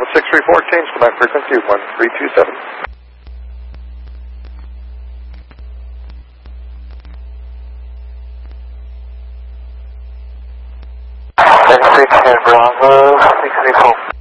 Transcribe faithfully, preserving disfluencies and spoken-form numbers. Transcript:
six three four, change to my frequency one three two seven. six three ten Bravo, six three four.